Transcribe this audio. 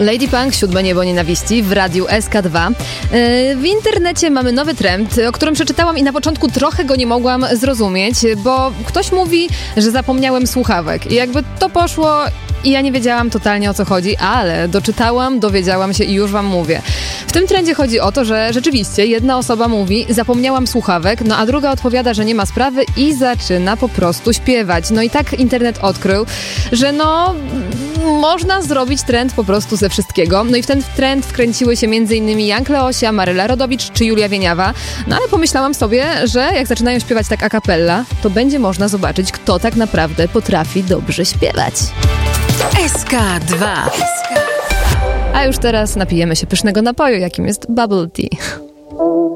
Lady Punk, Siódme niebo nienawiści w radiu SK2. W internecie mamy nowy trend, o którym przeczytałam i na początku trochę go nie mogłam zrozumieć, bo ktoś mówi, że zapomniałem słuchawek i jakby to poszło i ja nie wiedziałam totalnie, o co chodzi, ale doczytałam, dowiedziałam się i już wam mówię. W tym trendzie chodzi o to, że rzeczywiście jedna osoba mówi, zapomniałam słuchawek, no a druga odpowiada, że nie ma sprawy i zaczyna po prostu śpiewać. No i tak internet odkrył, że można zrobić trend po prostu ze wszystkiego. No i w ten trend wkręciły się m.in. Jan Kleosia, Maryla Rodowicz czy Julia Wieniawa. No ale pomyślałam sobie, że jak zaczynają śpiewać tak a cappella, to będzie można zobaczyć, kto tak naprawdę potrafi dobrze śpiewać. SK2. A już teraz napijemy się pysznego napoju, jakim jest bubble tea.